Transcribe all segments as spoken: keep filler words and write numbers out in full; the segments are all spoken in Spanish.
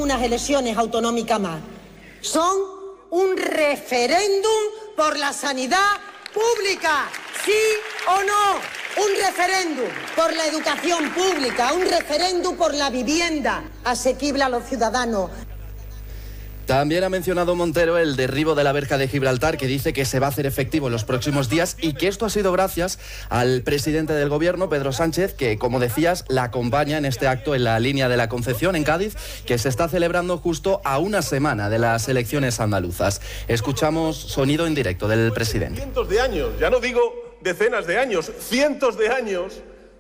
unas elecciones autonómicas más. Son un referéndum por la sanidad pública, ¿sí o no? Un referéndum por la educación pública, un referéndum por la vivienda asequible a los ciudadanos. También ha mencionado Montero el derribo de la verja de Gibraltar, que dice que se va a hacer efectivo en los próximos días y que esto ha sido gracias al presidente del gobierno, Pedro Sánchez, que, como decías, la acompaña en este acto en la línea de la Concepción, en Cádiz, que se está celebrando justo a una semana de las elecciones andaluzas. Escuchamos sonido en directo del presidente. Cientos de años, ya no digo decenas de años, cientos de años,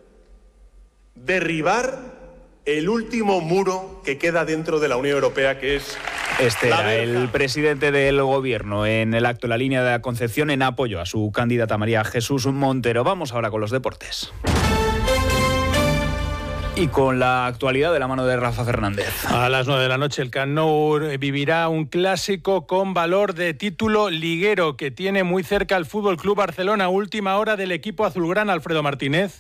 derribar el último muro que queda dentro de la Unión Europea, que es... Este era el presidente del gobierno en el acto, la línea de la Concepción, en apoyo a su candidata María Jesús Montero. Vamos ahora con los deportes. Y con la actualidad de la mano de Rafa Fernández. A las nueve de la noche el Camp Nou vivirá un clásico con valor de título liguero que tiene muy cerca al F C Barcelona. Última hora del equipo azulgrana, Alfredo Martínez.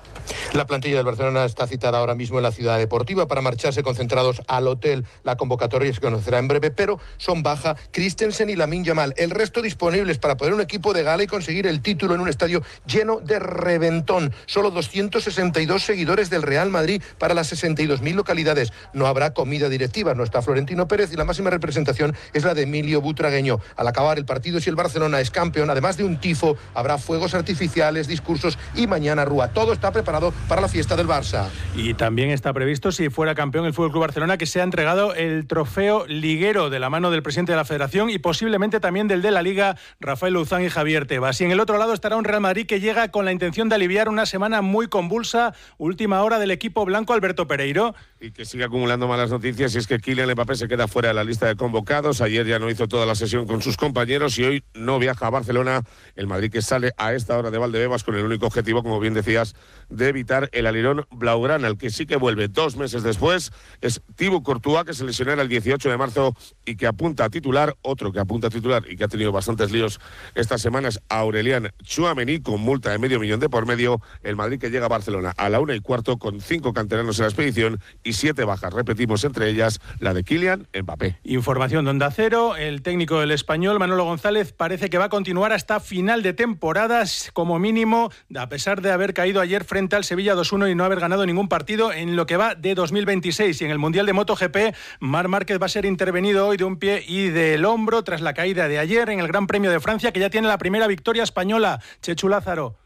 La plantilla del Barcelona está citada ahora mismo en la ciudad deportiva para marcharse concentrados al hotel. La convocatoria se conocerá en breve, pero son baja Christensen y Lamine Yamal. El resto disponibles para poner un equipo de gala y conseguir el título en un estadio lleno de reventón. Solo doscientos sesenta y dos seguidores del Real Madrid para las sesenta y dos mil localidades. No habrá comida directiva, no está Florentino Pérez y la máxima representación es la de Emilio Butragueño. Al acabar el partido, si el Barcelona es campeón, además de un tifo, habrá fuegos artificiales, discursos y mañana rúa. Todo está preparado para la fiesta del Barça. Y también está previsto, si fuera campeón el F C Barcelona, que sea entregado el trofeo liguero de la mano del presidente de la Federación y posiblemente también del de la Liga, Rafael Luzán y Javier Tebas. Y en el otro lado estará un Real Madrid que llega con la intención de aliviar una semana muy convulsa, última hora del equipo blanco, Alberto Pereiro. Y que sigue acumulando malas noticias, y es que Kylian Mbappé se queda fuera de la lista de convocados. Ayer ya no hizo toda la sesión con sus compañeros y hoy no viaja a Barcelona. El Madrid que sale a esta hora de Valdebebas con el único objetivo, como bien decías, de evitar el alirón blaugrana. El que sí que vuelve dos meses después es Thibaut Courtois, que se lesionará el dieciocho de marzo y que apunta a titular. Otro que apunta a titular y que ha tenido bastantes líos estas semanas, Aurelian Tchouaméni, con multa de medio millón de por medio. El Madrid que llega a Barcelona a la una y cuarto con cinco canteranos en la expedición y siete bajas, repetimos, entre ellas la de Kylian Mbappé. Información de Onda Cero, el técnico del Español, Manolo González, parece que va a continuar hasta final de temporadas, como mínimo, a pesar de haber caído ayer frente al Sevilla dos uno y no haber ganado ningún partido en lo que va de dos mil veintiséis. Y en el Mundial de MotoGP, Marc Márquez va a ser intervenido hoy de un pie y del hombro tras la caída de ayer en el Gran Premio de Francia, que ya tiene la primera victoria española. Chechu Lázaro.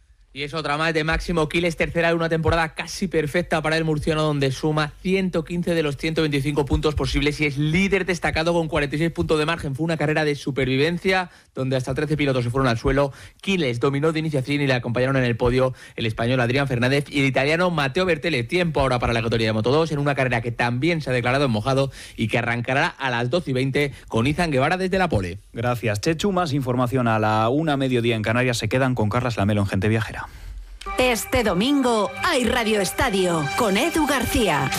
Y es otra más de Máximo Quiles, tercera de una temporada casi perfecta para el murciano, donde suma ciento quince de los ciento veinticinco puntos posibles y es líder destacado con cuarenta y seis puntos de margen. Fue una carrera de supervivencia donde hasta trece pilotos se fueron al suelo. Quiles dominó de iniciación y le acompañaron en el podio el español Adrián Fernández y el italiano Matteo Bertelli. Tiempo ahora para la categoría de Moto dos en una carrera que también se ha declarado en mojado y que arrancará a las doce y veinte con Izan Guevara desde la pole. Gracias, Chechu. Más información a la una mediodía en Canarias. Se quedan con Carlas Lamelo en Gente Viajera. Este domingo hay Radio Estadio con Edu García.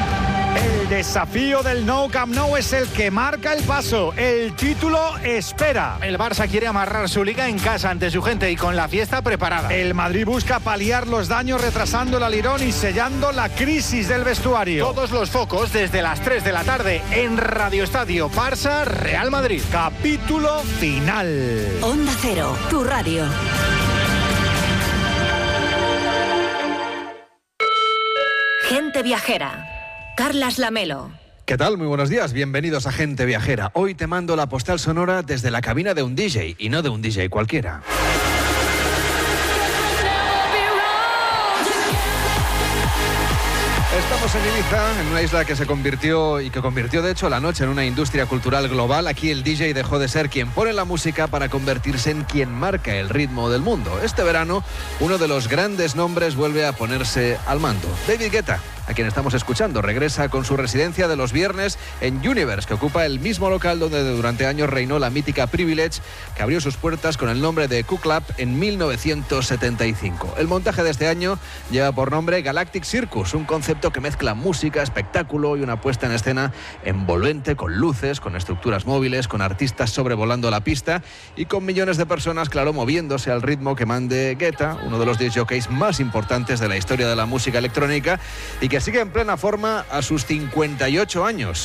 El desafío del Nou Camp Nou es el que marca el paso. El título espera. El Barça quiere amarrar su liga en casa ante su gente y con la fiesta preparada. El Madrid busca paliar los daños retrasando el alirón y sellando la crisis del vestuario. Todos los focos desde las tres de la tarde en Radio Estadio. Barça Real Madrid. Capítulo final. Onda Cero, tu radio. Gente Viajera. Carlas Lamelo. ¿Qué tal? Muy buenos días, bienvenidos a Gente Viajera. Hoy te mando la postal sonora desde la cabina de un D J, y no de un D J cualquiera. Estamos en Ibiza, en una isla que se convirtió y que convirtió de hecho la noche en una industria cultural global. Aquí el D J dejó de ser quien pone la música para convertirse en quien marca el ritmo del mundo. Este verano, uno de los grandes nombres vuelve a ponerse al mando. David Guetta, a quien estamos escuchando, regresa con su residencia de los viernes en Universe, que ocupa el mismo local donde durante años reinó la mítica Privilege, que abrió sus puertas con el nombre de Q Club en mil novecientos setenta y cinco. El montaje de este año lleva por nombre Galactic Circus, un concepto que mezcla música, espectáculo y una puesta en escena envolvente, con luces, con estructuras móviles, con artistas sobrevolando la pista y con millones de personas, claro, moviéndose al ritmo que mande Guetta, uno de los disc jockeys más importantes de la historia de la música electrónica y que sigue en plena forma a sus cincuenta y ocho años.